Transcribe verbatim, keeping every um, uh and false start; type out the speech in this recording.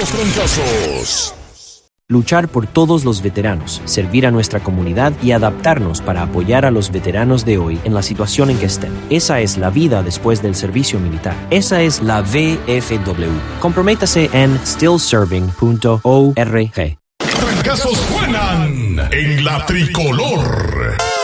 los trancazos. Luchar por todos los veteranos, servir a nuestra comunidad y adaptarnos para apoyar a los veteranos de hoy en la situación en que estén. Esa es la vida después del servicio militar. Esa es la V F W. Comprométase en still serving punto org. Trancazos suenan en la tricolor.